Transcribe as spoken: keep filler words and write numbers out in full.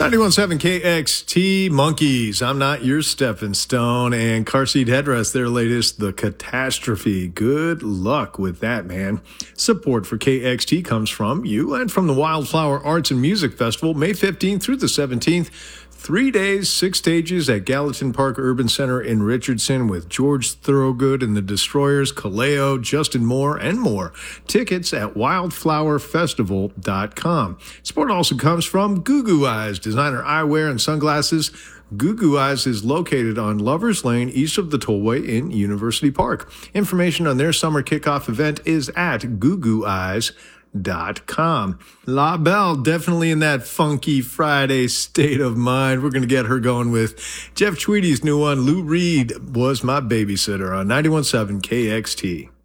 ninety-one point seven K X T Monkeys. I'm not your stepping stone. And Car Seat Headrest, their latest, The Catastrophe. Good luck with that, man. Support for K X T comes from you and from the Wildflower Arts and Music Festival, May fifteenth through the seventeenth. Three days, six stages at Gallatin Park Urban Center in Richardson with George Thorogood and the Destroyers, Kaleo, Justin Moore, and more. Tickets at wildflower festival dot com. Support also comes from Goo Goo Eyes, designer eyewear and sunglasses. Goo Goo Eyes is located on Lovers Lane, east of the Tollway in University Park. Information on their summer kickoff event is at goo goo eyes dot com. La Belle, definitely in that funky Friday state of mind. We're going to get her going with Jeff Tweedy's new one, Lou Reed Was My Babysitter, on ninety-one point seven K X T.